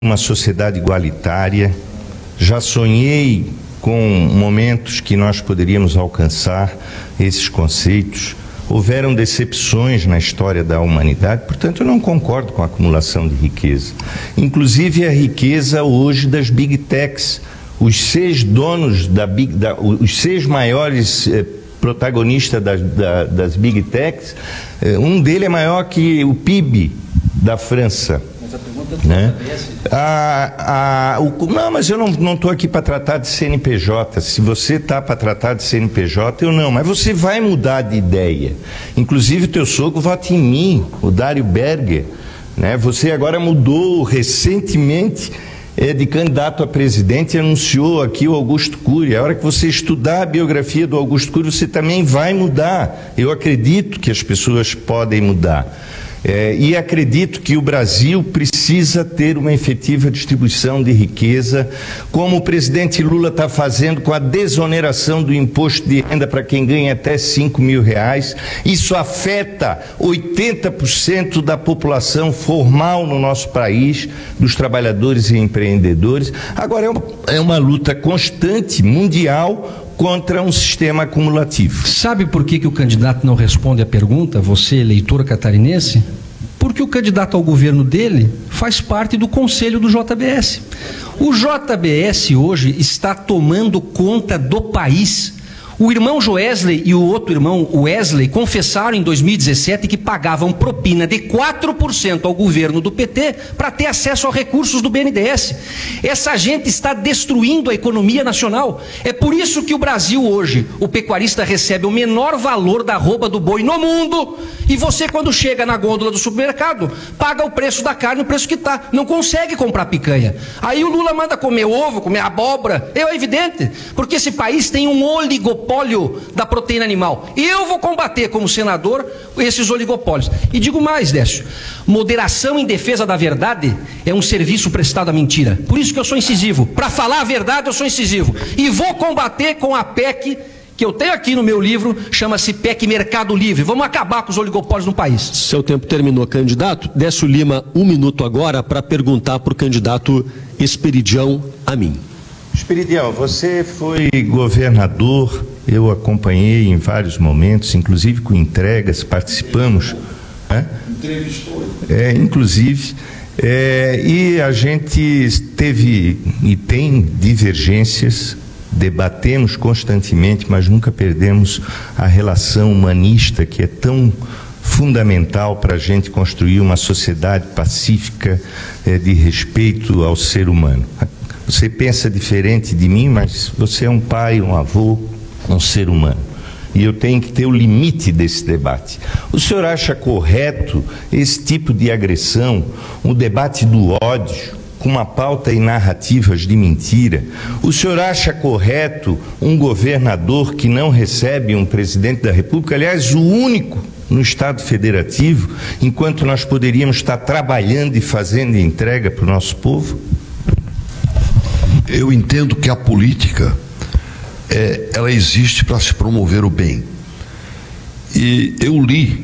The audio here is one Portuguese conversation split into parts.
uma sociedade igualitária, já sonhei com momentos que nós poderíamos alcançar esses conceitos. Houveram decepções na história da humanidade, portanto eu não concordo com a acumulação de riqueza. Inclusive a riqueza hoje das Big Techs, os 6 donos os 6 maiores protagonistas das Big Techs, um deles é maior que o PIB da França. Mas a pergunta do JBS... Não, mas eu não estou aqui para tratar de CNPJ. Se você está para tratar de CNPJ, eu não. Mas você vai mudar de ideia. Inclusive o teu sogro vota em mim, o Dário Berger. Né? Você agora mudou recentemente de candidato a presidente e anunciou aqui o Augusto Cury. A hora que você estudar a biografia do Augusto Cury, você também vai mudar. Eu acredito que as pessoas podem mudar. E acredito que o Brasil precisa ter uma efetiva distribuição de riqueza, como o presidente Lula está fazendo com a desoneração do imposto de renda para quem ganha até R$5.000. Isso afeta 80% da população formal no nosso país, dos trabalhadores e empreendedores. Agora é uma luta constante, mundial, contra um sistema acumulativo. Sabe por que o candidato não responde a pergunta, você, eleitor catarinense? Porque o candidato ao governo dele faz parte do conselho do JBS. O JBS hoje está tomando conta do país. O irmão Joesley e o outro irmão Wesley confessaram em 2017 que pagavam propina de 4% ao governo do PT para ter acesso a recursos do BNDES. Essa gente está destruindo a economia nacional. É por isso que o Brasil hoje, o pecuarista recebe o menor valor da arroba do boi no mundo, e você, quando chega na gôndola do supermercado, paga o preço da carne, o preço que está. Não consegue comprar picanha. Aí o Lula manda comer ovo, comer abóbora. É evidente, porque esse país tem um oligopólio da proteína animal. E eu vou combater, como senador, esses oligopólios. E digo mais, Décio, moderação em defesa da verdade é um serviço prestado à mentira. Por isso que eu sou incisivo. Para falar a verdade, eu sou incisivo. E vou combater com a PEC, que eu tenho aqui no meu livro, chama-se PEC Mercado Livre. Vamos acabar com os oligopólios no país. Seu tempo terminou, candidato. Décio Lima, 1 minuto agora para perguntar para o candidato Esperidião Amin. Esperidião, você foi governador, eu acompanhei em vários momentos, inclusive com entregas, participamos. Entrevistou. Inclusive, e a gente teve e tem divergências, debatemos constantemente, mas nunca perdemos a relação humanista que é tão fundamental para a gente construir uma sociedade pacífica de respeito ao ser humano. Você pensa diferente de mim, mas você é um pai, um avô, um ser humano. E eu tenho que ter o limite desse debate. O senhor acha correto esse tipo de agressão, um debate do ódio, com uma pauta e narrativas de mentira? O senhor acha correto um governador que não recebe um presidente da República, aliás, o único no Estado Federativo, enquanto nós poderíamos estar trabalhando e fazendo entrega para o nosso povo? Eu entendo que a política, ela existe para se promover o bem. E eu li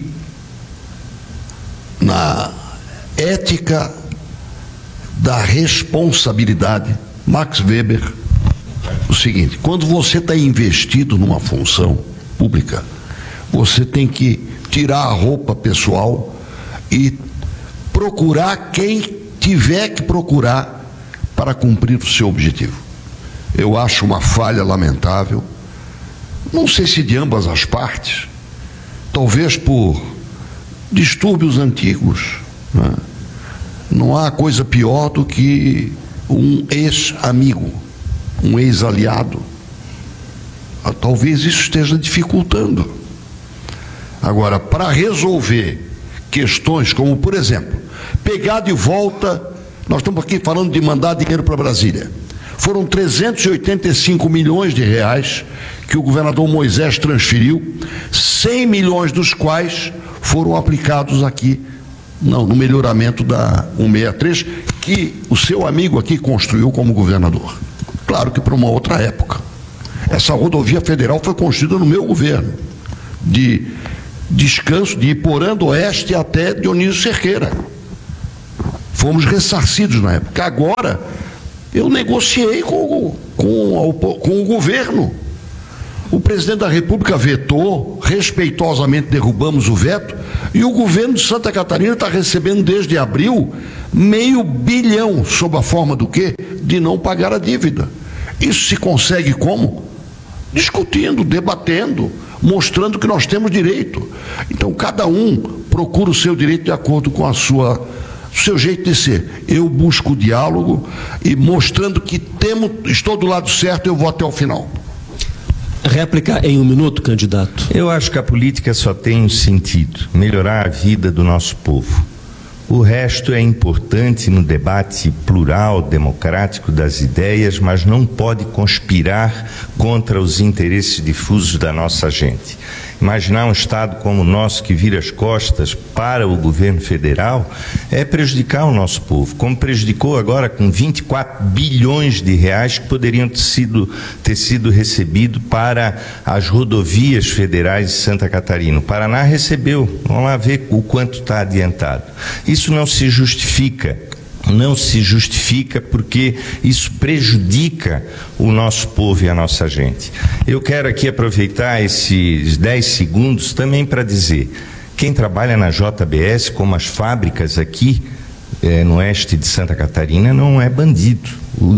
na Ética da Responsabilidade, Max Weber, o seguinte: quando você está investido numa função pública, você tem que tirar a roupa pessoal e procurar quem tiver que procurar para cumprir o seu objetivo. Eu acho uma falha lamentável, não sei se de ambas as partes, talvez por distúrbios antigos, né? Não há coisa pior do que um ex-amigo, um ex-aliado. Talvez isso esteja dificultando. Agora, para resolver questões como, por exemplo, pegar de volta, nós estamos aqui falando de mandar dinheiro para Brasília. Foram 385 milhões de reais que o governador Moisés transferiu, 100 milhões dos quais foram aplicados aqui no melhoramento da 163, que o seu amigo aqui construiu como governador. Claro que para uma outra época. Essa rodovia federal foi construída no meu governo, de Descanso, de Iporã do Oeste até Dionísio Cerqueira. Fomos ressarcidos na época. Agora, eu negociei com o governo. O presidente da República vetou, respeitosamente derrubamos o veto, e o governo de Santa Catarina está recebendo desde abril R$500 milhão, sob a forma do quê? De não pagar a dívida. Isso se consegue como? Discutindo, debatendo, mostrando que nós temos direito. Então, cada um procura o seu direito de acordo com o seu jeito de ser. Eu busco o diálogo e mostrando que estou do lado certo, eu vou até o final. Réplica em 1 minuto, candidato. Eu acho que a política só tem um sentido: melhorar a vida do nosso povo. O resto é importante no debate plural, democrático das ideias, mas não pode conspirar contra os interesses difusos da nossa gente. Imaginar um Estado como o nosso que vira as costas para o governo federal é prejudicar o nosso povo, como prejudicou agora com 24 bilhões de reais que poderiam ter sido recebido para as rodovias federais de Santa Catarina. O Paraná recebeu, vamos lá ver o quanto está adiantado. Isso não se justifica. Não se justifica porque isso prejudica o nosso povo e a nossa gente. Eu quero aqui aproveitar esses 10 segundos também para dizer: quem trabalha na JBS, como as fábricas aqui no oeste de Santa Catarina, não é bandido.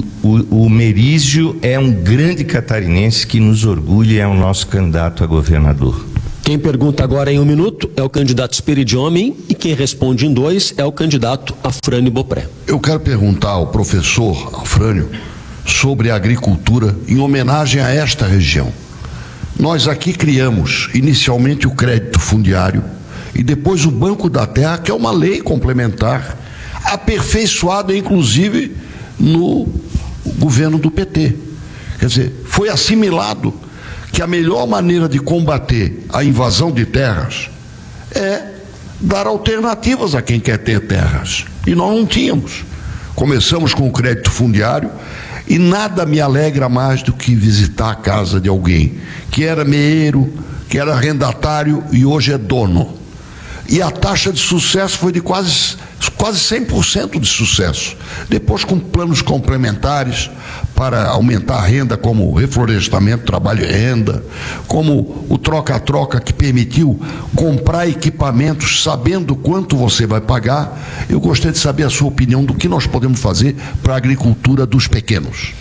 O Merizio é um grande catarinense que nos orgulha e é o nosso candidato a governador. Quem pergunta agora em 1 minuto é o candidato Esperidião e quem responde em 2 é o candidato Afrânio Bopré. Eu quero perguntar ao professor Afrânio sobre a agricultura em homenagem a esta região. Nós aqui criamos inicialmente o crédito fundiário e depois o Banco da Terra, que é uma lei complementar, aperfeiçoada inclusive no governo do PT. Quer dizer, foi assimilado que a melhor maneira de combater a invasão de terras é dar alternativas a quem quer ter terras. E nós não tínhamos. Começamos com o crédito fundiário e nada me alegra mais do que visitar a casa de alguém que era meeiro, que era arrendatário e hoje é dono. E a taxa de sucesso foi de quase 100% de sucesso. Depois, com planos complementares para aumentar a renda, como o reflorestamento, trabalho e renda, como o troca-troca que permitiu comprar equipamentos sabendo quanto você vai pagar. Eu gostaria de saber a sua opinião do que nós podemos fazer para a agricultura dos pequenos.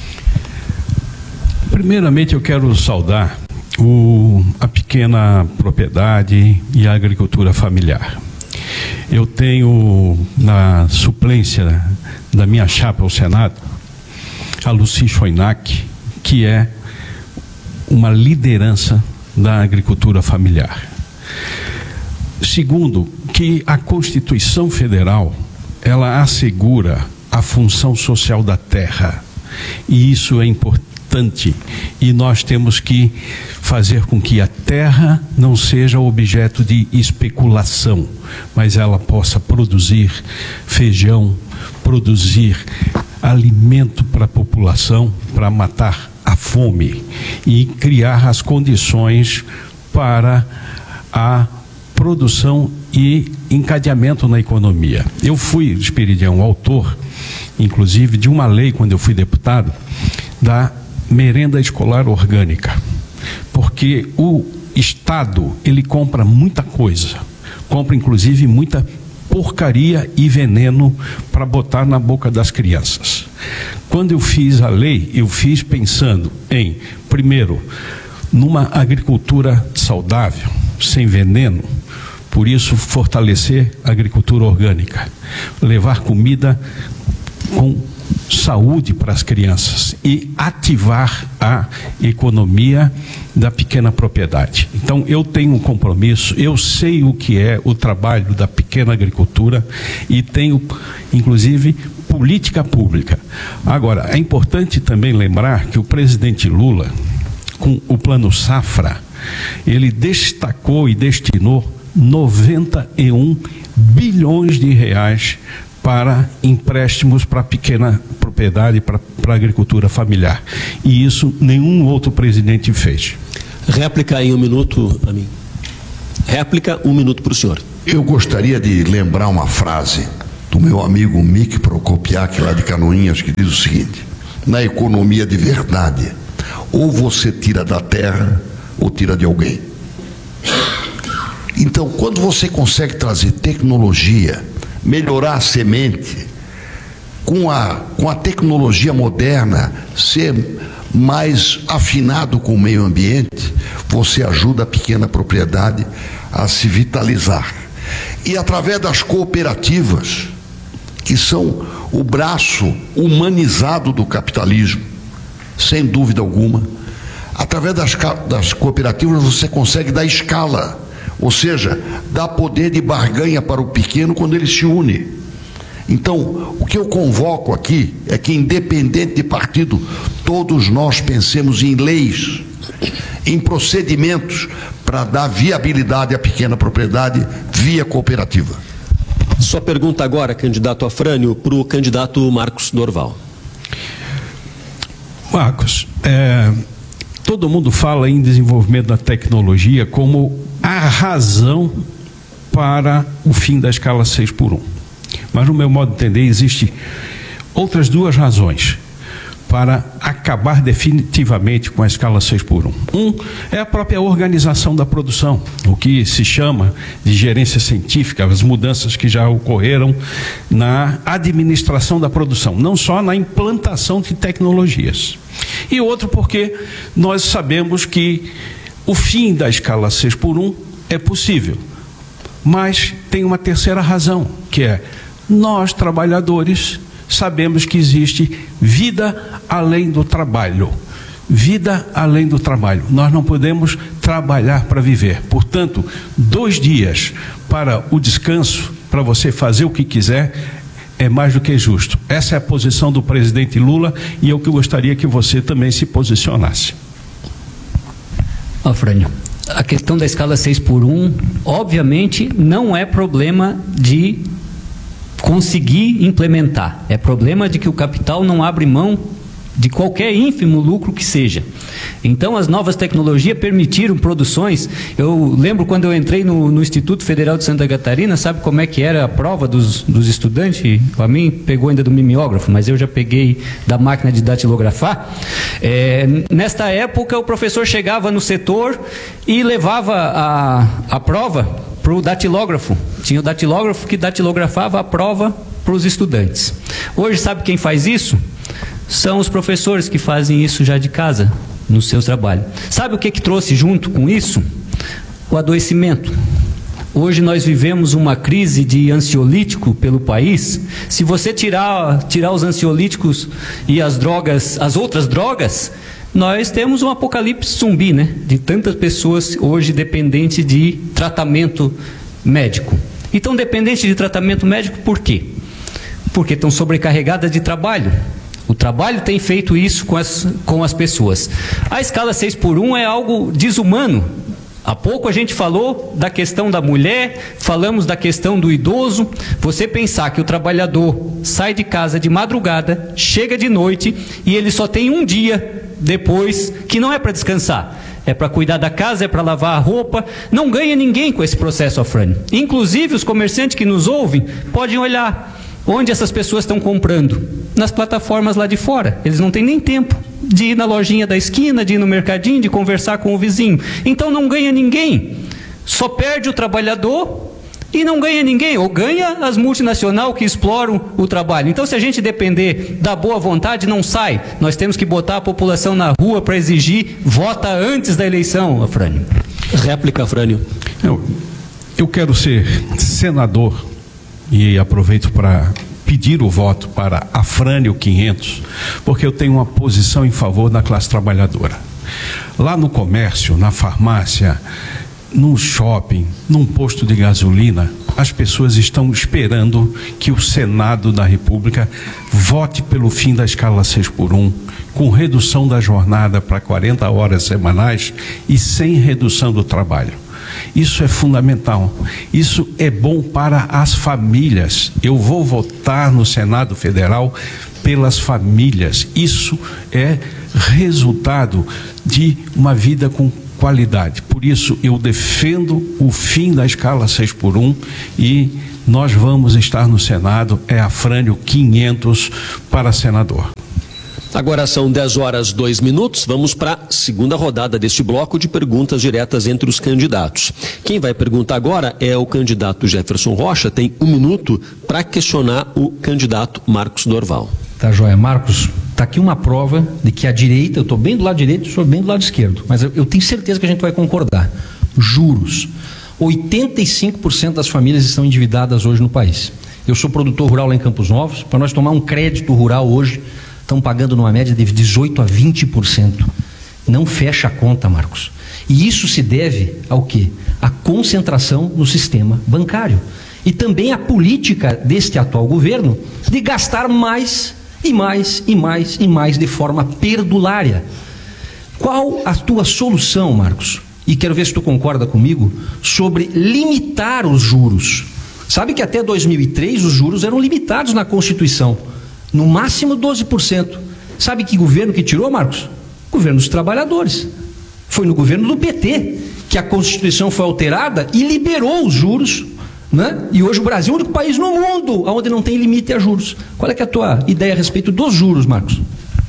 Primeiramente, eu quero saudar a pequena propriedade e a agricultura familiar. Eu tenho na suplência da minha chapa ao Senado a Lucy Schoenack, que é uma liderança da agricultura familiar. Segundo, que a Constituição Federal ela assegura a função social da terra, e isso é importante. E nós temos que fazer com que a terra não seja objeto de especulação, mas ela possa produzir feijão, produzir alimento para a população, para matar a fome e criar as condições para a produção e encadeamento na economia. Eu fui, Esperidião, autor, inclusive, de uma lei, quando eu fui deputado, da merenda escolar orgânica, porque o Estado ele compra muita coisa, compra inclusive muita porcaria e veneno para botar na boca das crianças. Quando eu fiz a lei, eu fiz pensando em, primeiro, numa agricultura saudável, sem veneno, por isso fortalecer a agricultura orgânica, levar comida com saúde para as crianças e ativar a economia da pequena propriedade. Então eu tenho um compromisso, eu sei o que é o trabalho da pequena agricultura e tenho inclusive política pública. Agora, é importante também lembrar que o presidente Lula, com o plano Safra, ele destacou e destinou 91 bilhões de reais para empréstimos para a pequena propriedade, para a agricultura familiar. E isso nenhum outro presidente fez. Réplica em 1 minuto, a mim. Réplica, 1 minuto para o senhor. Eu gostaria de lembrar uma frase do do meu amigo Mick Prokopiak, lá de Canoinhas, que diz o seguinte: na economia de verdade, ou você tira da terra ou tira de alguém. Então, quando você consegue trazer tecnologia, melhorar a semente, com a tecnologia moderna, ser mais afinado com o meio ambiente, você ajuda a pequena propriedade a se vitalizar. E através das cooperativas, que são o braço humanizado do capitalismo, sem dúvida alguma, através das cooperativas você consegue dar escala, ou seja, dar poder de barganha para o pequeno quando ele se une. Então, o que eu convoco aqui é que, independente de partido, todos nós pensemos em leis, em procedimentos para dar viabilidade à pequena propriedade via cooperativa. Sua pergunta agora, candidato Afrânio, para o candidato Marcos Dorval. Marcos, todo mundo fala em desenvolvimento da tecnologia como a razão para o fim da escala 6x1. Mas, no meu modo de entender, existem outras duas razões para acabar definitivamente com a escala 6x1. Um é a própria organização da produção, o que se chama de gerência científica, as mudanças que já ocorreram na administração da produção, não só na implantação de tecnologias. E outro porque nós sabemos que o fim da escala 6x1 é possível, mas tem uma terceira razão, que é: nós, trabalhadores, sabemos que existe vida além do trabalho. Vida além do trabalho. Nós não podemos trabalhar para viver. Portanto, 2 dias para o descanso, para você fazer o que quiser, é mais do que justo. Essa é a posição do presidente Lula e eu que gostaria que você também se posicionasse. Afrânio, a questão da escala 6x1, obviamente, não é problema de conseguir implementar. É problema de que o capital não abre mão de qualquer ínfimo lucro que seja. Então, as novas tecnologias permitiram produções. Eu lembro quando eu entrei no Instituto Federal de Santa Catarina, sabe como é que era a prova dos estudantes? A mim pegou ainda do mimeógrafo, mas eu já peguei da máquina de datilografar. Nesta época, o professor chegava no setor e levava a prova para o datilógrafo. Tinha o datilógrafo que datilografava a prova para os estudantes. Hoje, sabe quem faz isso? São os professores que fazem isso já de casa, no seu trabalho. Sabe o que trouxe junto com isso? O adoecimento. Hoje nós vivemos uma crise de ansiolítico pelo país. Se você tirar os ansiolíticos e as drogas, as outras drogas, nós temos um apocalipse zumbi, né? De tantas pessoas hoje dependentes de tratamento médico. E estão dependentes de tratamento médico por quê? Porque estão sobrecarregadas de trabalho. O trabalho tem feito isso com as pessoas. A escala 6x1 é algo desumano. Há pouco a gente falou da questão da mulher, falamos da questão do idoso. Você pensar que o trabalhador sai de casa de madrugada, chega de noite e ele só tem um dia depois que não é para descansar. É para cuidar da casa, é para lavar a roupa. Não ganha ninguém com esse processo, Afrânio. Inclusive os comerciantes que nos ouvem podem olhar onde essas pessoas estão comprando. Nas plataformas lá de fora. Eles não têm nem tempo de ir na lojinha da esquina, de ir no mercadinho, de conversar com o vizinho. Então não ganha ninguém. Só perde o trabalhador e não ganha ninguém. Ou ganha as multinacionais que exploram o trabalho. Então, se a gente depender da boa vontade, não sai. Nós temos que botar a população na rua para exigir vota antes da eleição, Afrânio. Réplica, Afrânio. Eu quero ser senador e aproveito para pedir o voto para Afrânio 500, porque eu tenho uma posição em favor da classe trabalhadora. Lá no comércio, na farmácia, num shopping, num posto de gasolina, as pessoas estão esperando que o Senado da República vote pelo fim da escala 6x1, com redução da jornada para 40 horas semanais e sem redução do trabalho. Isso é fundamental, isso é bom para as famílias. Eu vou votar no Senado Federal pelas famílias. Isso é resultado de uma vida com qualidade. Por isso, eu defendo o fim da escala 6x1 e nós vamos estar no Senado, é Afrânio 500 para senador. Agora são 10h02, vamos para a segunda rodada deste bloco de perguntas diretas entre os candidatos. Quem vai perguntar agora é o candidato Jefferson Rocha, tem 1 minuto para questionar o candidato Marcos Dorval. Tá, joia. Marcos, tá aqui uma prova de que a direita, eu estou bem do lado direito, o senhor bem do lado esquerdo, mas eu tenho certeza que a gente vai concordar. Juros. 85% das famílias estão endividadas hoje no país. Eu sou produtor rural lá em Campos Novos, para nós tomar um crédito rural hoje, estão pagando numa média de 18% a 20%. Não fecha a conta, Marcos. E isso se deve ao quê? A concentração no sistema bancário. E também a política deste atual governo de gastar mais e mais e mais e mais de forma perdulária. Qual a tua solução, Marcos? E quero ver se tu concorda comigo sobre limitar os juros. Sabe que até 2003 os juros eram limitados na Constituição. No máximo 12%. Sabe que governo que tirou, Marcos? Governo dos trabalhadores. Foi no governo do PT que a Constituição foi alterada e liberou os juros, né? E hoje o Brasil é o único país no mundo onde não tem limite a juros. Qual é que é a tua ideia a respeito dos juros, Marcos?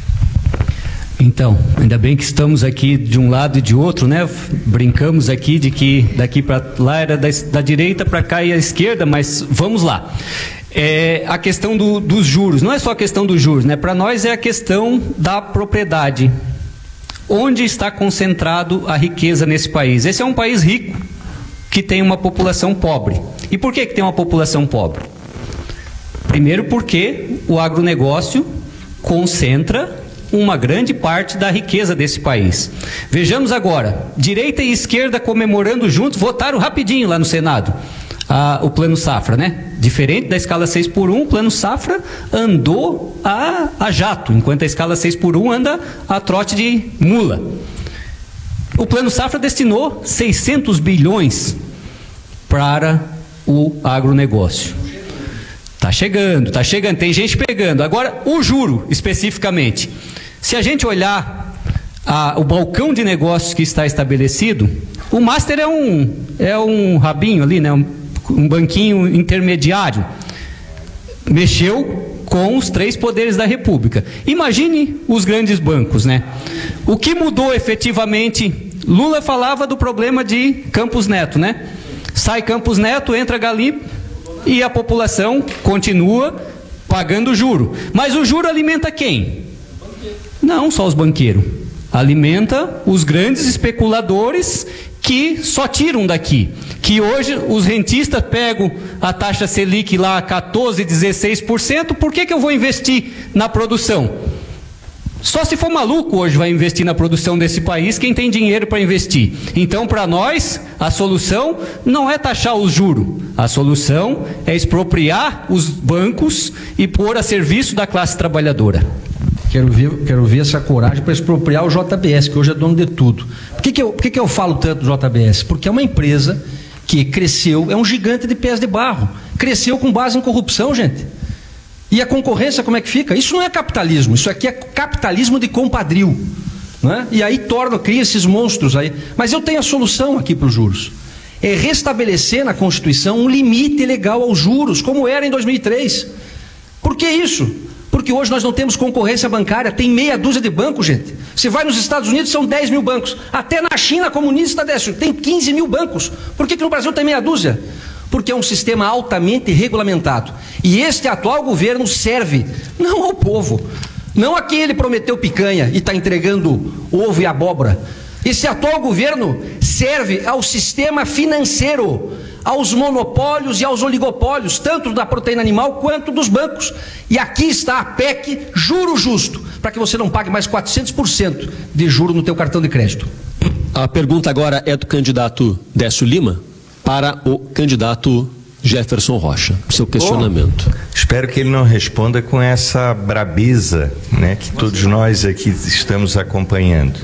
Então, ainda bem que estamos aqui de um lado e de outro, né? Brincamos aqui de que daqui para lá era da direita para cá e a esquerda, mas vamos lá. A questão dos juros, não é só a questão dos juros, né? Para nós é a questão da propriedade. Onde está concentrado a riqueza nesse país? Esse é um país rico que tem uma população pobre. E por que tem uma população pobre? Primeiro porque o agronegócio concentra uma grande parte da riqueza desse país. Vejamos agora, direita e esquerda comemorando juntos, votaram rapidinho lá no Senado o Plano Safra, né? Diferente da escala 6x1, o Plano Safra andou a jato, enquanto a escala 6x1 anda a trote de mula. O Plano Safra destinou 600 bilhões para o agronegócio. Tá chegando, tem gente pegando. Agora, o juro, especificamente. Se a gente olhar o balcão de negócios que está estabelecido, o Master é um rabinho ali, né? Um banquinho intermediário. Mexeu com os 3 poderes da República. Imagine os grandes bancos, né? O que mudou efetivamente? Lula falava do problema de Campos Neto, né? Sai Campos Neto, entra Galimpo e a população continua pagando juro. Mas o juro alimenta quem? Não só os banqueiros. Alimenta os grandes especuladores que só tiram daqui. Que hoje os rentistas pegam a taxa Selic lá a 14%, 16%. Por que eu vou investir na produção? Só se for maluco hoje vai investir na produção desse país quem tem dinheiro para investir. Então, para nós, a solução não é taxar os juros. A solução é expropriar os bancos e pôr a serviço da classe trabalhadora. Quero ver essa coragem para expropriar o JBS, que hoje é dono de tudo. Por que eu falo tanto do JBS? Porque é uma empresa que cresceu, é um gigante de pés de barro. Cresceu com base em corrupção, gente. E a concorrência como é que fica? Isso não é capitalismo, isso aqui é capitalismo de compadrio, né? E aí cria esses monstros aí. Mas eu tenho a solução aqui para os juros. É restabelecer na Constituição um limite legal aos juros, como era em 2003. Por que isso? Porque hoje nós não temos concorrência bancária, tem meia dúzia de bancos, gente. Você vai nos Estados Unidos, são 10 mil bancos. Até na China comunista, Décio, tem 15 mil bancos. Por que no Brasil tem meia dúzia? Porque é um sistema altamente regulamentado. E este atual governo serve não ao povo, não a quem ele prometeu picanha e está entregando ovo e abóbora. Esse atual governo serve ao sistema financeiro, aos monopólios e aos oligopólios, tanto da proteína animal quanto dos bancos. E aqui está a PEC Juro Justo, para que você não pague mais 400% de juro no teu cartão de crédito. A pergunta agora é do candidato Décio Lima para o candidato Jefferson Rocha. Seu questionamento. Espero que ele não responda com essa brabeza, né, que todos nós aqui estamos acompanhando.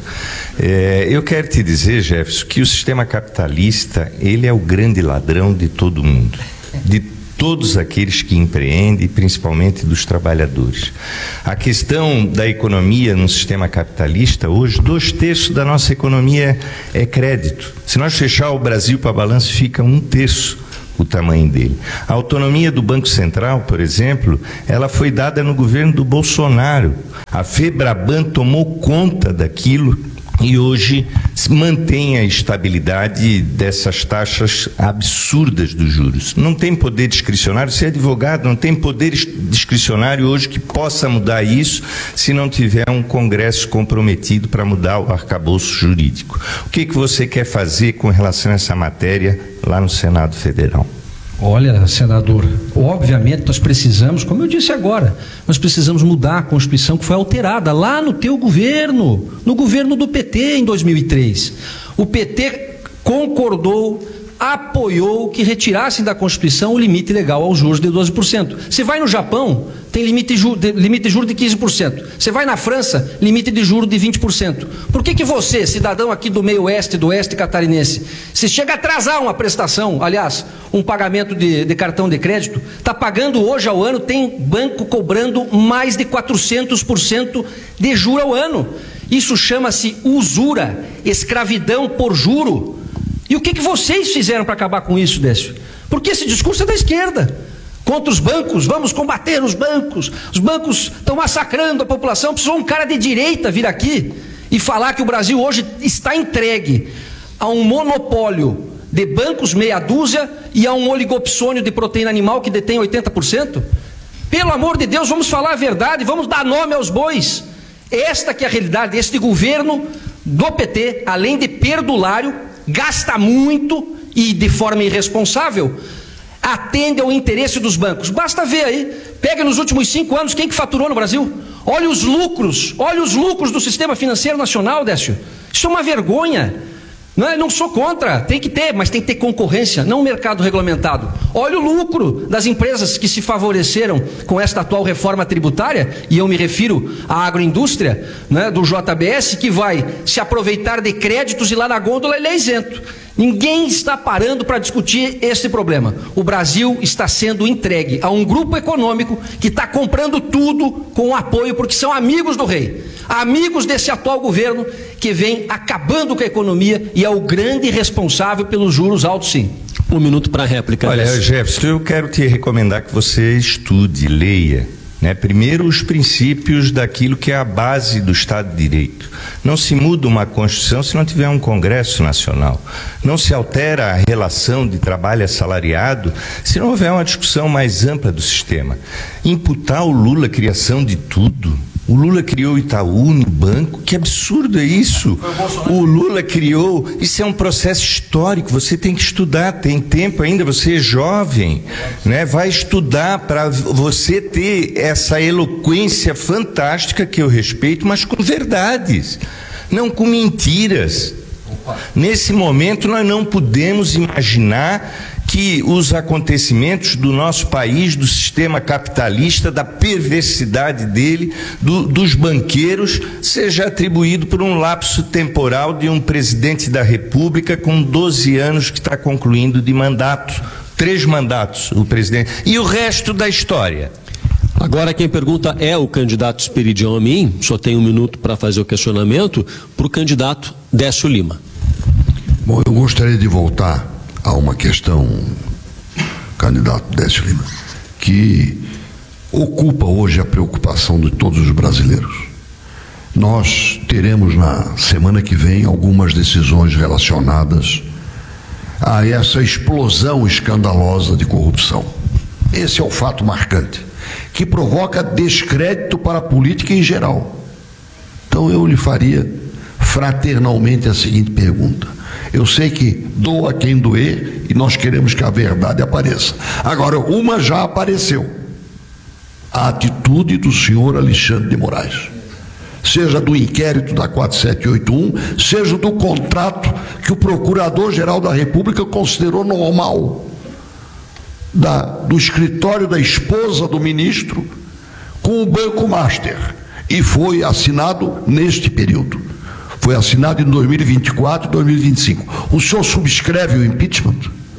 Eu quero te dizer, Jefferson, que o sistema capitalista, ele é o grande ladrão de todo mundo, de todos aqueles que empreendem, principalmente dos trabalhadores. A questão da economia no sistema capitalista, hoje 2/3 da nossa economia é crédito. Se nós fechar o Brasil para balanço, fica 1/3 o tamanho dele. A autonomia do Banco Central, por exemplo, ela foi dada no governo do Bolsonaro. A FEBRABAN tomou conta daquilo e hoje mantém a estabilidade dessas taxas absurdas dos juros. Não tem poder discricionário, se é advogado, não tem poder discricionário hoje que possa mudar isso se não tiver um Congresso comprometido para mudar o arcabouço jurídico. O que você quer fazer com relação a essa matéria lá no Senado Federal? Olha, senador, obviamente nós precisamos, como eu disse agora, nós precisamos mudar a Constituição que foi alterada lá no teu governo, no governo do PT em 2003. O PT concordou, apoiou que retirassem da Constituição o limite legal aos juros de 12%. Você vai no Japão, tem limite de juros de 15%. Você vai na França, limite de juros de 20%. Por que você, cidadão aqui do meio oeste, do oeste catarinense, se chega a atrasar uma prestação, aliás, um pagamento de cartão de crédito, está pagando hoje ao ano, tem banco cobrando mais de 400% de juro ao ano. Isso chama-se usura, escravidão por juro. E o que vocês fizeram para acabar com isso, Décio? Porque esse discurso é da esquerda. Contra os bancos, vamos combater os bancos estão massacrando a população. Precisou um cara de direita vir aqui e falar que o Brasil hoje está entregue a um monopólio de bancos meia dúzia e a um oligopsônio de proteína animal que detém 80%? Pelo amor de Deus, vamos falar a verdade, vamos dar nome aos bois. Esta que é a realidade. Este governo do PT, além de perdulário, gasta muito e de forma irresponsável, atende ao interesse dos bancos. Basta ver aí, pega nos últimos 5 anos quem que faturou no Brasil. Olha os lucros do sistema financeiro nacional, Décio. Isso é uma vergonha. Não sou contra, tem que ter, mas tem que ter concorrência, não um mercado regulamentado. Olha o lucro das empresas que se favoreceram com esta atual reforma tributária, e eu me refiro à agroindústria, do JBS, que vai se aproveitar de créditos e lá na gôndola ele é isento. Ninguém está parando para discutir esse problema. O Brasil está sendo entregue a um grupo econômico que está comprando tudo com apoio, porque são amigos do rei, amigos desse atual governo que vem acabando com a economia e é o grande responsável pelos juros altos, sim. 1 minuto para a réplica. Olha, Jefferson, eu quero te recomendar que você estude, leia, primeiro os princípios daquilo que é a base do Estado de Direito. Não se muda uma Constituição se não tiver um Congresso Nacional. Não se altera a relação de trabalho assalariado se não houver uma discussão mais ampla do sistema. Imputar ao Lula a criação de tudo. O Lula criou o Itaú no banco, que absurdo é isso? O Lula criou, isso é um processo histórico, você tem que estudar, tem tempo ainda, você é jovem, vai estudar para você ter essa eloquência fantástica que eu respeito, mas com verdades, não com mentiras. Nesse momento nós não podemos imaginar que os acontecimentos do nosso país, do sistema capitalista, da perversidade dele, dos banqueiros, seja atribuído por um lapso temporal de um presidente da República com 12 anos que está concluindo de mandato, 3 mandatos o presidente, e o resto da história. Agora quem pergunta é o candidato Esperidião Amin, só tem 1 minuto para fazer o questionamento, para o candidato Décio Lima. Bom, eu gostaria de voltar a uma questão, candidato Décio Lima, que ocupa hoje a preocupação de todos os brasileiros. Nós teremos na semana que vem algumas decisões relacionadas a essa explosão escandalosa de corrupção. Esse é o fato marcante, que provoca descrédito para a política em geral. Então eu lhe faria fraternalmente a seguinte pergunta. Eu sei que doa quem doer e nós queremos que a verdade apareça. Agora, uma já apareceu. A atitude do senhor Alexandre de Moraes. Seja do inquérito da 4781, seja do contrato que o Procurador-Geral da República considerou normal. Do escritório da esposa do ministro com o Banco Master. E foi assinado neste período. Foi assinado em 2024 e 2025. O senhor subscreve o impeachment?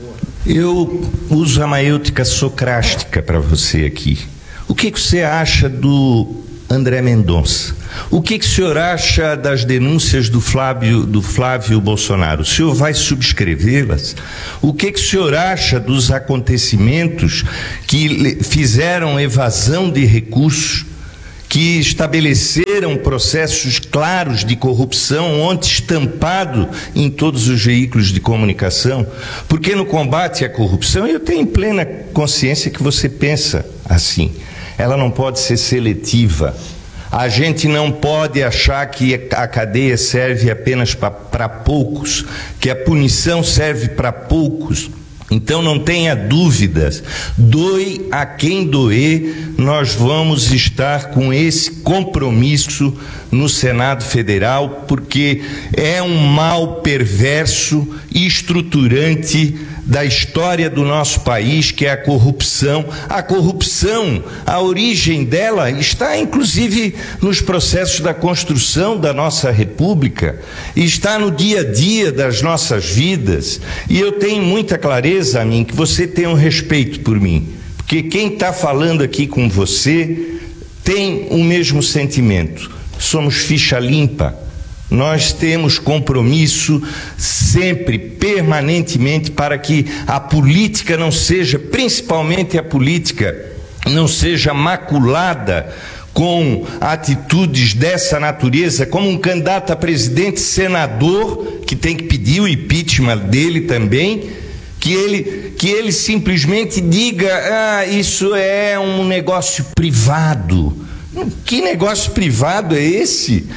Eu uso a maêutica socrástica para você aqui. O que você acha do André Mendonça? O que o senhor acha das denúncias do Flávio Bolsonaro? O senhor vai subscrevê-las? O que o senhor acha dos acontecimentos que fizeram evasão de recursos, que estabeleceram processos claros de corrupção, ontem estampado em todos os veículos de comunicação? Porque no combate à corrupção, eu tenho plena consciência que você pensa assim, ela não pode ser seletiva. A gente não pode achar que a cadeia serve apenas para poucos, que a punição serve para poucos. Então não tenha dúvidas, doe a quem doer, nós vamos estar com esse compromisso no Senado Federal, porque é um mal perverso e estruturante da história do nosso país, que é a corrupção. A corrupção, a origem dela está inclusive nos processos da construção da nossa república, está no dia a dia das nossas vidas, e eu tenho muita clareza, a mim, que você tem um respeito por mim, porque quem está falando aqui com você tem o mesmo sentimento. Somos ficha limpa. Nós temos compromisso sempre, permanentemente, para que a política não seja, principalmente a política, não seja maculada com atitudes dessa natureza, como um candidato a presidente, senador, que tem que pedir o impeachment dele também, que ele simplesmente diga, isso é um negócio privado. Que negócio privado é esse?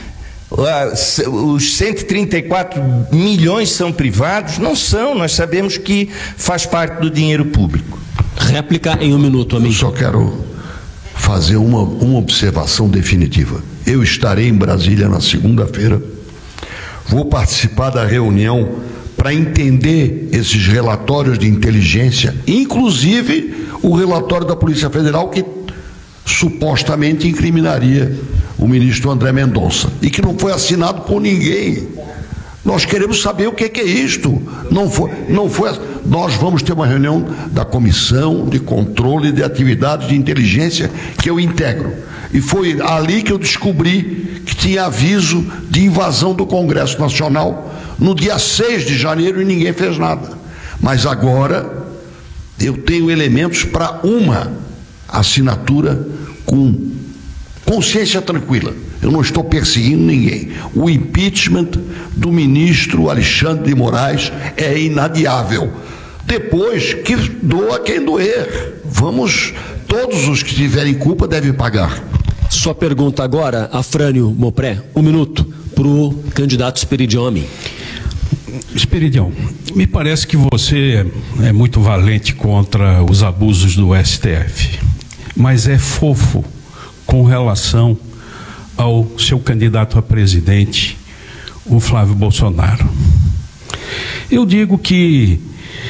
Os 134 milhões são privados? Não são, nós sabemos que faz parte do dinheiro público. Réplica em 1 minuto, amigo. Eu só quero fazer uma observação definitiva. Eu estarei em Brasília na segunda-feira, vou participar da reunião para entender esses relatórios de inteligência, inclusive o relatório da Polícia Federal, que supostamente incriminaria o ministro André Mendonça, e que não foi assinado por ninguém. Nós queremos saber o que é isto. Não foi. Nós vamos ter uma reunião da Comissão de Controle de Atividades de Inteligência que eu integro. E foi ali que eu descobri que tinha aviso de invasão do Congresso Nacional no dia 6 de janeiro e ninguém fez nada. Mas agora eu tenho elementos para uma assinatura com consciência tranquila. Eu não estou perseguindo ninguém. O impeachment do ministro Alexandre de Moraes é inadiável. Depois, que doa quem doer. Todos os que tiverem culpa devem pagar. Sua pergunta agora, Afrânio Mopré, 1 minuto, para o candidato Esperidião. Esperidião, me parece que você é muito valente contra os abusos do STF, mas é fofo com relação ao seu candidato a presidente, o Flávio Bolsonaro. Eu digo que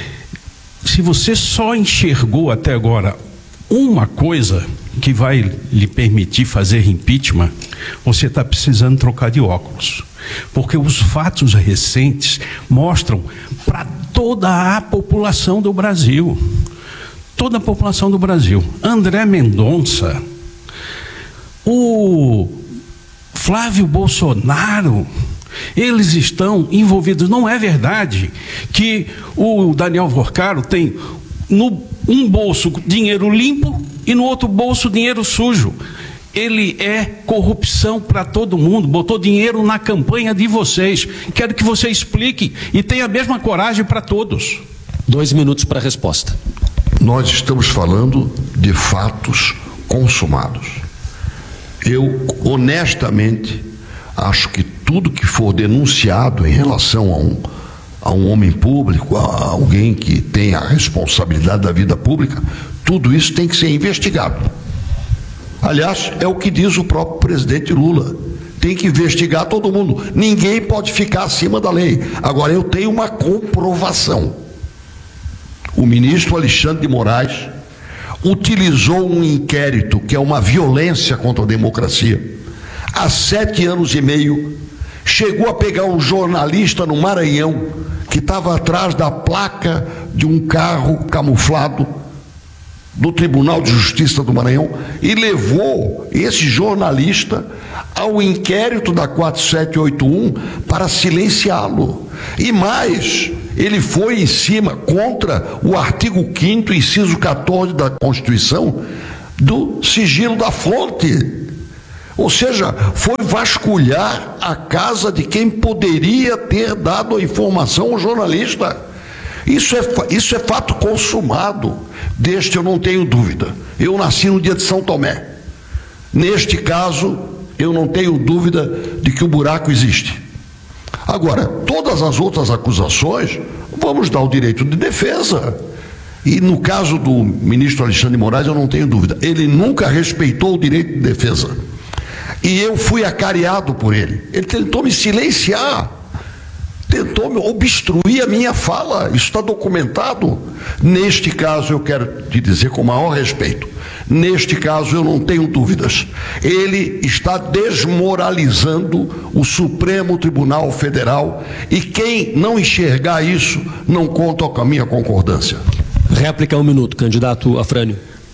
se você só enxergou até agora uma coisa que vai lhe permitir fazer impeachment, você está precisando trocar de óculos, porque os fatos recentes mostram para toda a população do Brasil, toda a população do Brasil, André Mendonça, o Flávio Bolsonaro, eles estão envolvidos. Não é verdade que o Daniel Vorcaro tem no um bolso dinheiro limpo e no outro bolso dinheiro sujo. Ele é corrupção para todo mundo, botou dinheiro na campanha de vocês. Quero que você explique e tenha a mesma coragem para todos. 2 minutos para a resposta. Nós estamos falando de fatos consumados. Eu, honestamente, acho que tudo que for denunciado em relação a um homem público, a alguém que tem a responsabilidade da vida pública, tudo isso tem que ser investigado. Aliás, é o que diz o próprio presidente Lula. Tem que investigar todo mundo. Ninguém pode ficar acima da lei. Agora, eu tenho uma comprovação. O ministro Alexandre de Moraes utilizou um inquérito que é uma violência contra a democracia há 7 anos e meio, chegou a pegar um jornalista no Maranhão que estava atrás da placa de um carro camuflado do Tribunal de Justiça do Maranhão e levou esse jornalista ao inquérito da 4781 para silenciá-lo. E mais, ele foi em cima contra o artigo 5º, inciso 14 da Constituição, do sigilo da fonte. Ou seja, foi vasculhar a casa de quem poderia ter dado a informação ao jornalista. Isso é fato consumado. Deste eu não tenho dúvida. Eu nasci no dia de São Tomé. Neste caso, eu não tenho dúvida de que o buraco existe. Agora, todas as outras acusações, vamos dar o direito de defesa. E no caso do ministro Alexandre de Moraes, eu não tenho dúvida. Ele nunca respeitou o direito de defesa. E eu fui acareado por ele. Ele tentou me silenciar. Tentou me obstruir a minha fala, isso está documentado. Neste caso, eu quero te dizer com o maior respeito, neste caso eu não tenho dúvidas, ele está desmoralizando o Supremo Tribunal Federal e quem não enxergar isso, não conta com a minha concordância. Réplica 1 minuto, candidato Afrânio.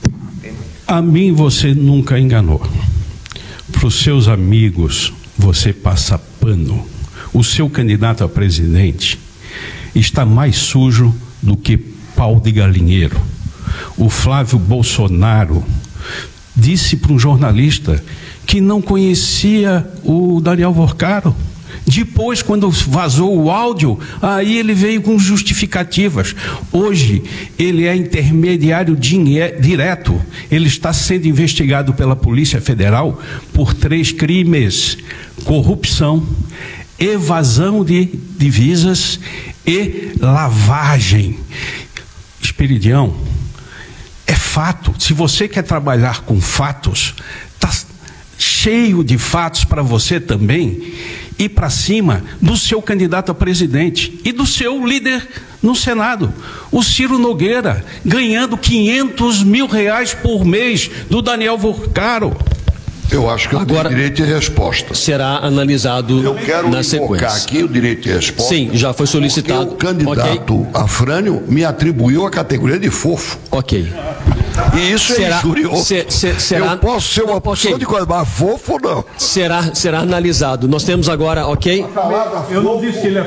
A mim você nunca enganou. Para os seus amigos, você passa pano. O seu candidato a presidente está mais sujo do que pau de galinheiro. O Flávio Bolsonaro disse para um jornalista que não conhecia o Daniel Vorcaro. Depois, quando vazou o áudio, aí ele veio com justificativas. Hoje, ele é intermediário direto. Ele está sendo investigado pela Polícia Federal por 3 crimes: corrupção, evasão de divisas e lavagem. Esperidião, é fato. Se você quer trabalhar com fatos, está cheio de fatos para você também ir para cima do seu candidato a presidente e do seu líder no Senado, o Ciro Nogueira, ganhando R$500 mil por mês do Daniel Vorcaro. Eu acho que eu tenho direito de resposta. Será analisado na sequência. Eu quero invocar aqui o direito de resposta. Sim, já foi solicitado. O candidato Afrânio me atribuiu a categoria de fofo. Ok. E isso é injurioso. Eu posso ser uma pessoa de coisa, mas fofo não. Será analisado. Nós temos agora, ok? Eu não disse que ele é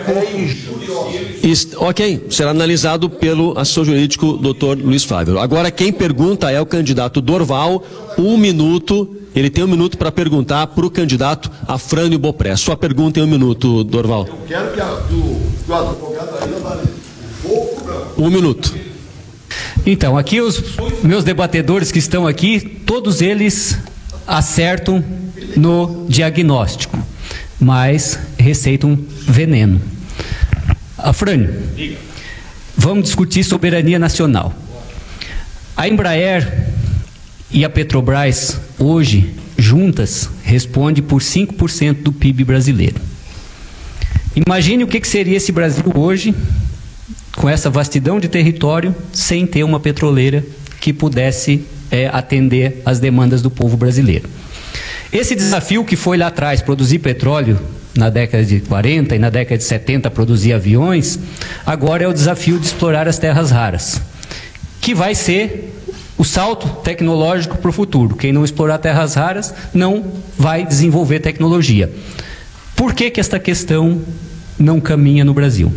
fofo. Ok, será analisado pelo assessor jurídico Dr. Luiz Flávio. Agora quem pergunta é o candidato Dorval. 1 minuto. Ele tem 1 minuto para perguntar para o candidato Afrânio Bopré. Sua pergunta em 1 minuto, Dorval. Eu quero que o advogado ainda analise. Fofo não. 1 minuto. Então, aqui os meus debatedores que estão aqui, todos eles acertam no diagnóstico, mas receitam veneno. Afrânio, vamos discutir soberania nacional. A Embraer e a Petrobras, hoje, juntas, respondem por 5% do PIB brasileiro. Imagine o que seria esse Brasil hoje, com essa vastidão de território, sem ter uma petroleira que pudesse atender às demandas do povo brasileiro. Esse desafio que foi lá atrás, produzir petróleo na década de 40 e na década de 70 produzir aviões, agora é o desafio de explorar as terras raras, que vai ser o salto tecnológico para o futuro. Quem não explorar terras raras não vai desenvolver tecnologia. Por que esta questão não caminha no Brasil?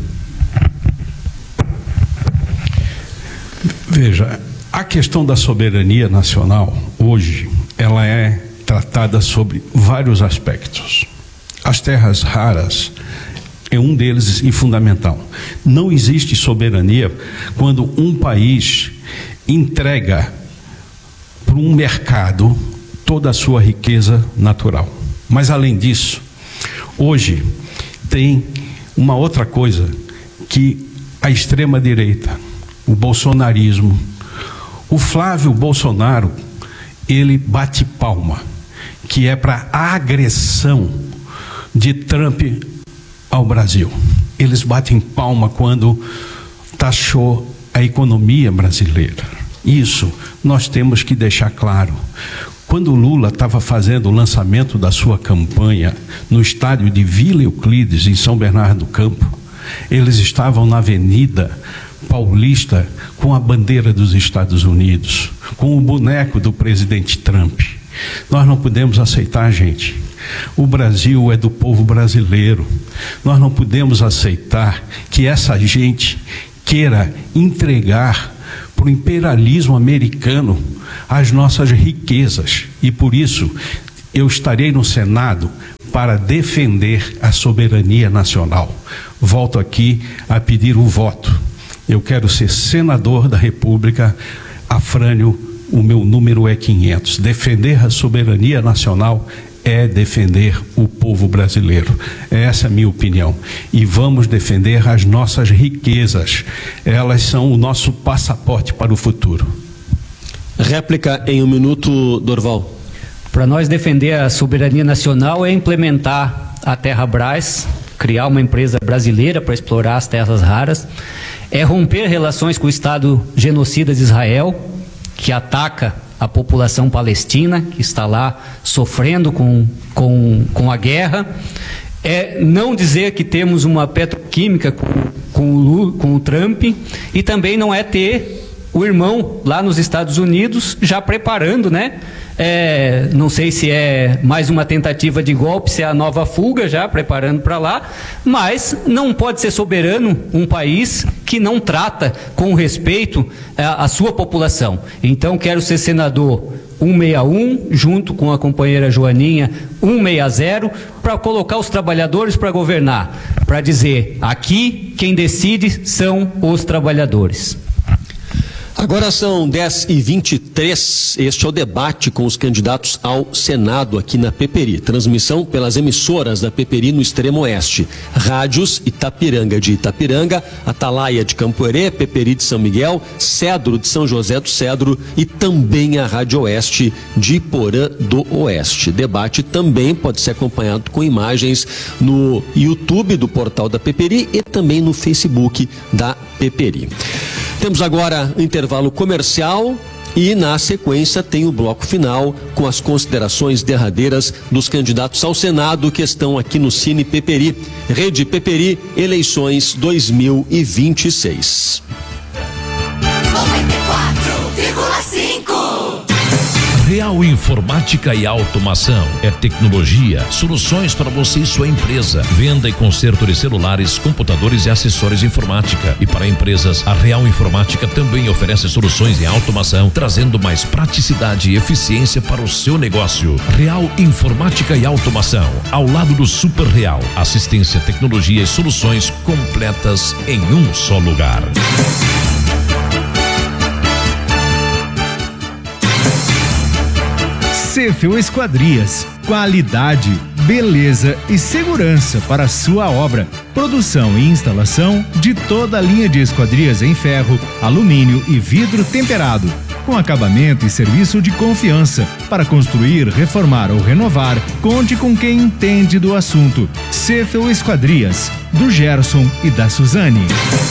Veja, a questão da soberania nacional, hoje, ela é tratada sobre vários aspectos. As terras raras é um deles e fundamental. Não existe soberania quando um país entrega para um mercado toda a sua riqueza natural. Mas, além disso, hoje tem uma outra coisa que a extrema-direita, o bolsonarismo, o Flávio Bolsonaro, ele bate palma, que é para a agressão de Trump ao Brasil. Eles batem palma quando taxou a economia brasileira. Isso nós temos que deixar claro. Quando o Lula estava fazendo o lançamento da sua campanha no estádio de Vila Euclides, em São Bernardo do Campo, eles estavam na Avenida Paulista com a bandeira dos Estados Unidos, com o boneco do presidente Trump. Nós não podemos aceitar, gente. O Brasil é do povo brasileiro. Nós não podemos aceitar que essa gente queira entregar para o imperialismo americano as nossas riquezas. E por isso eu estarei no Senado para defender a soberania nacional. Volto aqui a pedir o voto. Eu quero ser senador da República. Afrânio, o meu número é 500. Defender a soberania nacional é defender o povo brasileiro. Essa é a minha opinião. E vamos defender as nossas riquezas. Elas são o nosso passaporte para o futuro. Réplica em 1 minuto, Dorval. Para nós defender a soberania nacional é implementar a Terrabras, criar uma empresa brasileira para explorar as terras raras, é romper relações com o Estado genocida de Israel, que ataca a população palestina, que está lá sofrendo com a guerra, é não dizer que temos uma petroquímica com o Trump, e também não é ter o irmão lá nos Estados Unidos já preparando, né? Não sei se é mais uma tentativa de golpe, se é a nova fuga já preparando para lá, mas não pode ser soberano um país que não trata com respeito a sua população. Então quero ser senador 161, junto com a companheira Joaninha, 160, para colocar os trabalhadores para governar, para dizer, aqui quem decide são os trabalhadores. Agora são 10h23, este é o debate com os candidatos ao Senado aqui na Peperi. Transmissão pelas emissoras da Peperi no extremo oeste. Rádios Itapiranga de Itapiranga, Atalaia de Campoerê, Peperi de São Miguel, Cedro de São José do Cedro e também a Rádio Oeste de Iporã do Oeste. Debate também pode ser acompanhado com imagens no YouTube do portal da Peperi e também no Facebook da Peperi. Temos agora intervalo comercial e, na sequência, tem o bloco final com as considerações derradeiras dos candidatos ao Senado que estão aqui no Cine Peperi. Rede Peperi, eleições 2026. 94,5 Real Informática e Automação. É tecnologia, soluções para você e sua empresa. Venda e conserto de celulares, computadores e acessórios de informática. E para empresas, a Real Informática também oferece soluções em automação, trazendo mais praticidade e eficiência para o seu negócio. Real Informática e Automação, ao lado do Super Real. Assistência, tecnologia e soluções completas em um só lugar. Cefel Esquadrias, qualidade, beleza e segurança para a sua obra. Produção e instalação de toda a linha de esquadrias em ferro, alumínio e vidro temperado, com acabamento e serviço de confiança. Para construir, reformar ou renovar, conte com quem entende do assunto. Cefel Esquadrias, do Gerson e da Suzane.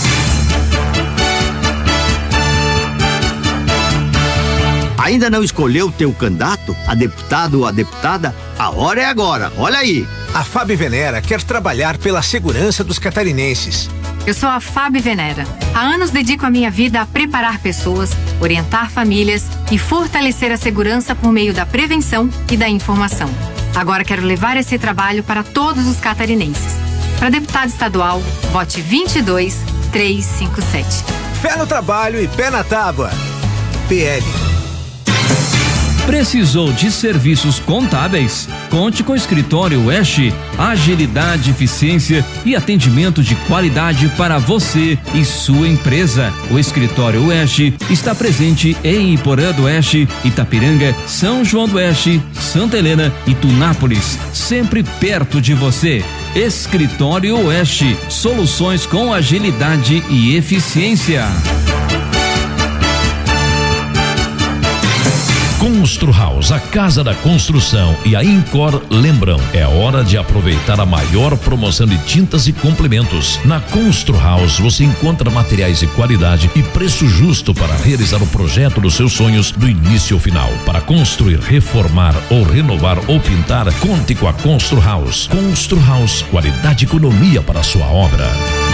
Ainda não escolheu o teu candidato, a deputado ou a deputada? A hora é agora, olha aí. A Fábio Venera quer trabalhar pela segurança dos catarinenses. Eu sou a Fábio Venera. Há anos dedico a minha vida a preparar pessoas, orientar famílias e fortalecer a segurança por meio da prevenção e da informação. Agora quero levar esse trabalho para todos os catarinenses. Para deputado estadual, vote 22357. Fé no trabalho e pé na tábua. PL. Precisou de serviços contábeis? Conte com o Escritório Oeste. Agilidade, eficiência e atendimento de qualidade para você e sua empresa. O Escritório Oeste está presente em Iporã do Oeste, Itapiranga, São João do Oeste, Santa Helena e Tunápolis, sempre perto de você. Escritório Oeste, soluções com agilidade e eficiência. Constru House, a casa da construção, e a Incor lembram, é hora de aproveitar a maior promoção de tintas e complementos. Na Constru House você encontra materiais de qualidade e preço justo para realizar o projeto dos seus sonhos do início ao final. Para construir, reformar ou renovar ou pintar, conte com a Constru House. Constru House, qualidade e economia para a sua obra.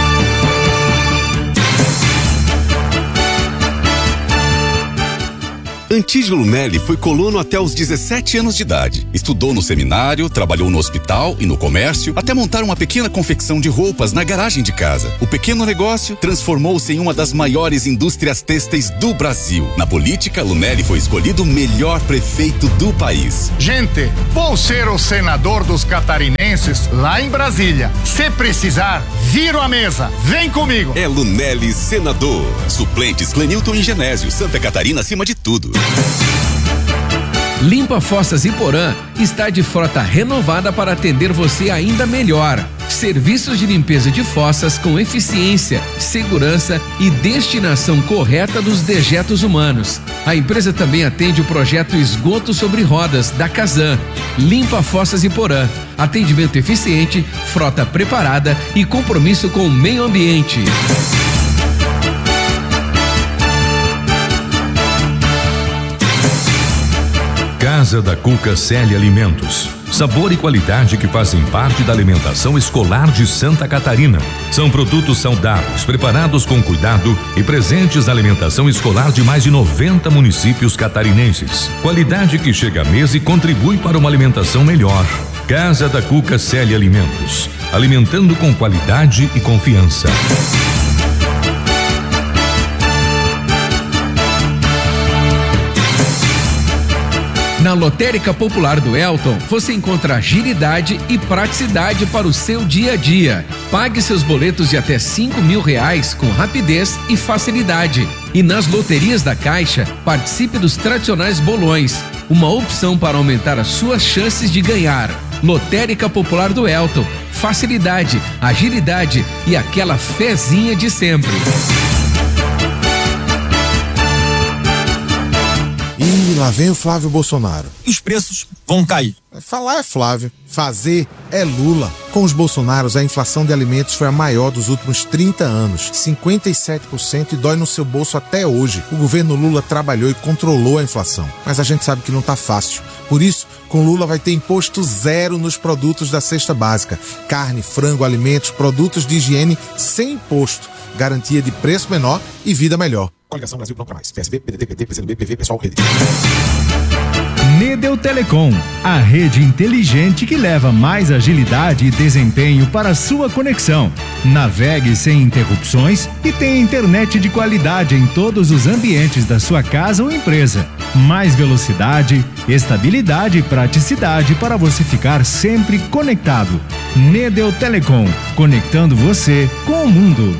Antídio Lunelli foi colono até os 17 anos de idade. Estudou no seminário, trabalhou no hospital e no comércio, até montar uma pequena confecção de roupas na garagem de casa. O pequeno negócio transformou-se em uma das maiores indústrias têxteis do Brasil. Na política, Lunelli foi escolhido o melhor prefeito do país. Gente, vou ser o senador dos catarinenses lá em Brasília. Se precisar, viro a mesa. Vem comigo. É Lunelli senador. Suplentes Clenilton e Genésio. Santa Catarina acima de tudo. Limpa Fossas Iporã está de frota renovada para atender você ainda melhor. Serviços de limpeza de fossas com eficiência, segurança e destinação correta dos dejetos humanos. A empresa também atende o projeto Esgoto sobre Rodas da Casan. Limpa Fossas Iporã. Atendimento eficiente, frota preparada e compromisso com o meio ambiente. Casa da Cuca Célia Alimentos. Sabor e qualidade que fazem parte da alimentação escolar de Santa Catarina. São produtos saudáveis, preparados com cuidado e presentes na alimentação escolar de mais de 90 municípios catarinenses. Qualidade que chega à mesa e contribui para uma alimentação melhor. Casa da Cuca Célia Alimentos. Alimentando com qualidade e confiança. Na Lotérica Popular do Elton, você encontra agilidade e praticidade para o seu dia a dia. Pague seus boletos de até R$5.000 com rapidez e facilidade. E nas loterias da Caixa, participe dos tradicionais bolões. Uma opção para aumentar as suas chances de ganhar. Lotérica Popular do Elton. Facilidade, agilidade e aquela fezinha de sempre. E lá vem o Flávio Bolsonaro. Os preços vão cair. Falar é Flávio, fazer é Lula. Com os Bolsonaros, a inflação de alimentos foi a maior dos últimos 30 anos, 57%, e dói no seu bolso até hoje. O governo Lula trabalhou e controlou a inflação, mas a gente sabe que não tá fácil. Por isso, com Lula vai ter imposto zero nos produtos da cesta básica. Carne, frango, alimentos, produtos de higiene sem imposto. Garantia de preço menor e vida melhor. Coligação Brasil Pronto Pra Mais. PSB, PDT, PT, PCdoB, PV, Pessoal, Rede. Nedel Telecom, a rede inteligente que leva mais agilidade e desempenho para a sua conexão. Navegue sem interrupções e tenha internet de qualidade em todos os ambientes da sua casa ou empresa. Mais velocidade, estabilidade e praticidade para você ficar sempre conectado. Nedel Telecom, conectando você com o mundo.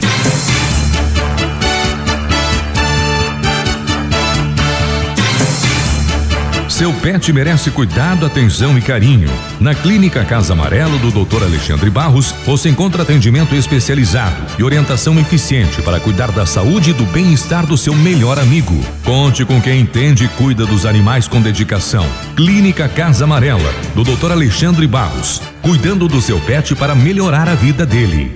Seu pet merece cuidado, atenção e carinho. Na Clínica Casa Amarelo do Dr. Alexandre Barros, você encontra atendimento especializado e orientação eficiente para cuidar da saúde e do bem-estar do seu melhor amigo. Conte com quem entende e cuida dos animais com dedicação. Clínica Casa Amarela, do Dr. Alexandre Barros, cuidando do seu pet para melhorar a vida dele.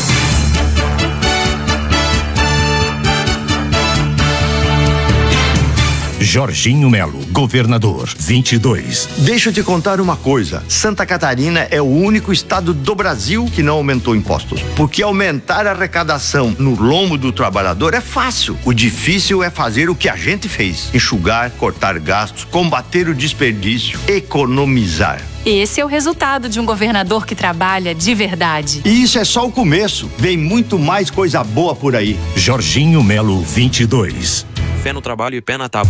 Jorginho Melo, governador, 22. Deixa eu te contar uma coisa. Santa Catarina é o único estado do Brasil que não aumentou impostos. Porque aumentar a arrecadação no lombo do trabalhador é fácil. O difícil é fazer o que a gente fez. Enxugar, cortar gastos, combater o desperdício, economizar. Esse é o resultado de um governador que trabalha de verdade. E isso é só o começo. Vem muito mais coisa boa por aí. Jorginho Melo, 22. Fé no trabalho e pé na tábua.